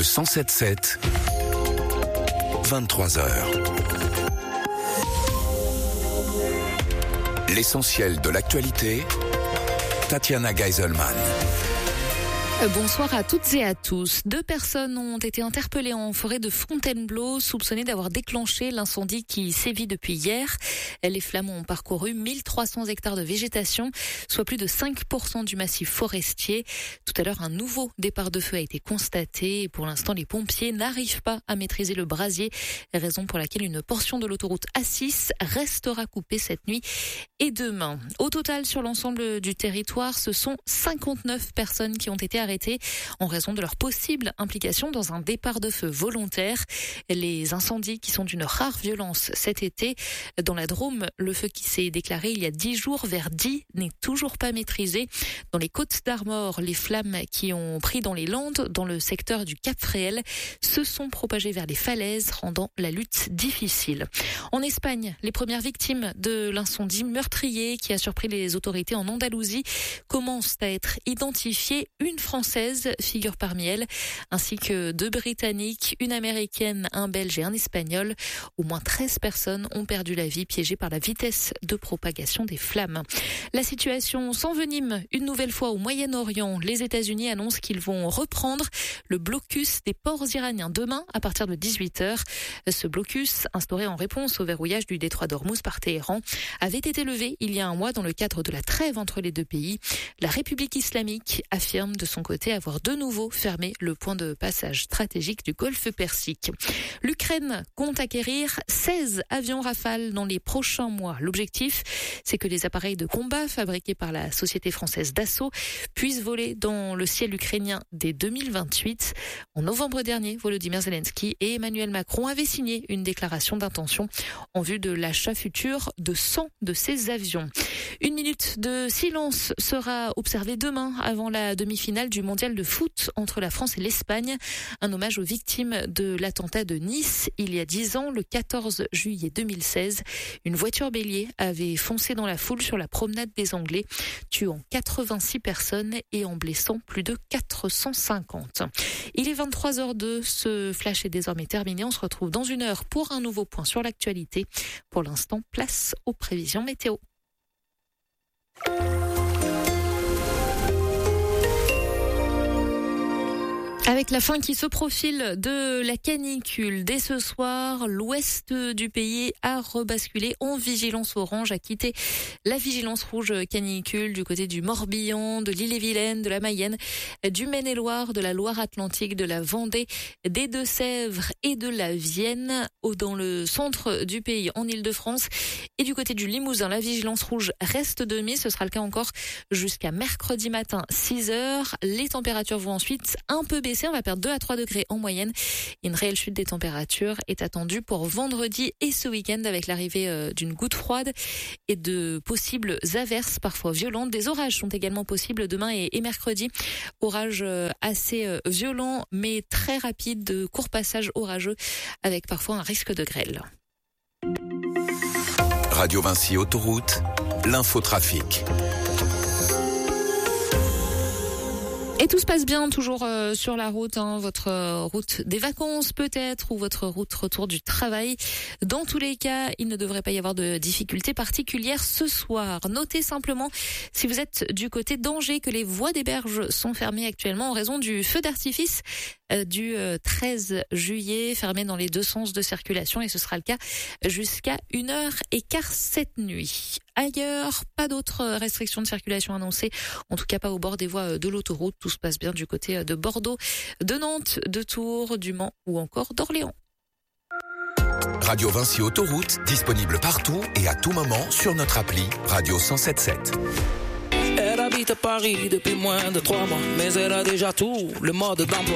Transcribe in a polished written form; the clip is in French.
le 107.7, 23h. L'essentiel de l'actualité, Tatiana Geiselman. Bonsoir à toutes et à tous. 2 personnes ont été interpellées en forêt de Fontainebleau, soupçonnées d'avoir déclenché l'incendie qui sévit depuis hier. Les flammes ont parcouru 1300 hectares de végétation, soit plus de 5% du massif forestier. Tout à l'heure, un nouveau départ de feu a été constaté. Et pour l'instant, les pompiers n'arrivent pas à maîtriser le brasier, raison pour laquelle une portion de l'autoroute A6 restera coupée cette nuit et demain. Au total, sur l'ensemble du territoire, ce sont 59 personnes qui ont été arrêtées en raison de leur possible implication dans un départ de feu volontaire. Les incendies qui sont d'une rare violence cet été. Dans la Drôme, le feu qui s'est déclaré il y a 10 jours vers Die n'est toujours pas maîtrisé. Dans les Côtes d'Armor, les flammes qui ont pris dans les Landes, dans le secteur du Cap Fréhel, se sont propagées vers les falaises, rendant la lutte difficile. En Espagne, les premières victimes de l'incendie meurtrier qui a surpris les autorités en Andalousie commencent à être identifiées. Une Française figure parmi elles, ainsi que 2 Britanniques, une Américaine, un Belge et un Espagnol. Au moins 13 personnes ont perdu la vie piégées par la vitesse de propagation des flammes. La situation s'envenime une nouvelle fois au Moyen-Orient. Les États-Unis annoncent qu'ils vont reprendre le blocus des ports iraniens demain à partir de 18h. Ce blocus, instauré en réponse au verrouillage du détroit d'Ormuz par Téhéran, avait été levé il y a un mois dans le cadre de la trêve entre les 2 pays. La République islamique affirme de son côté avoir de nouveau fermé le point de passage stratégique du Golfe Persique. L'Ukraine compte acquérir 16 avions Rafale dans les prochains mois. L'objectif, c'est que les appareils de combat fabriqués par la société française Dassault puissent voler dans le ciel ukrainien dès 2028. En novembre dernier, Volodymyr Zelensky et Emmanuel Macron avaient signé une déclaration d'intention en vue de l'achat futur de 100 de ces avions. 1 minute de silence sera observée demain avant la demi-finale du mondial de foot entre la France et l'Espagne. Un hommage aux victimes de l'attentat de Nice il y a 10 ans, le 14 juillet 2016. Une voiture bélier avait foncé dans la foule sur la promenade des Anglais, tuant 86 personnes et en blessant plus de 450. Il est 23h02, ce flash est désormais terminé. On se retrouve dans 1 heure pour un nouveau point sur l'actualité. Pour l'instant, place aux prévisions météo. Avec la fin qui se profile de la canicule, dès ce soir, l'ouest du pays a rebasculé en vigilance orange, a quitté la vigilance rouge canicule du côté du Morbihan, de l'Ille-et-Vilaine, de la Mayenne, du Maine-et-Loire, de la Loire-Atlantique, de la Vendée, des Deux-Sèvres et de la Vienne. Dans le centre du pays, en Île-de-France et du côté du Limousin, la vigilance rouge reste de mise. Ce sera le cas encore jusqu'à mercredi matin, 6h. Les températures vont ensuite un peu baisser. On va perdre 2 à 3 degrés en moyenne. Une réelle chute des températures est attendue pour vendredi et ce week-end avec l'arrivée d'une goutte froide et de possibles averses parfois violentes. Des orages sont également possibles demain et mercredi. Orages assez violents mais très rapides, de courts passages orageux avec parfois un risque de grêle. Radio Vinci Autoroute, l'infotrafic. Et tout se passe bien, toujours sur la route, votre route des vacances peut-être, ou votre route retour du travail. Dans tous les cas, il ne devrait pas y avoir de difficultés particulières ce soir. Notez simplement, si vous êtes du côté d'Angers, que les voies des Berges sont fermées actuellement en raison du feu d'artifice du 13 juillet, fermé dans les 2 sens de circulation, et ce sera le cas jusqu'à 1h15 cette nuit. Ailleurs, pas d'autres restrictions de circulation annoncées, en tout cas pas au bord des voies de l'autoroute. Tout se passe bien du côté de Bordeaux, de Nantes, de Tours, du Mans ou encore d'Orléans. Radio Vinci Autoroute, disponible partout et à tout moment sur notre appli Radio 107.7. Elle habite à Paris depuis moins de 3 mois, mais elle a déjà tout, le mode d'emploi.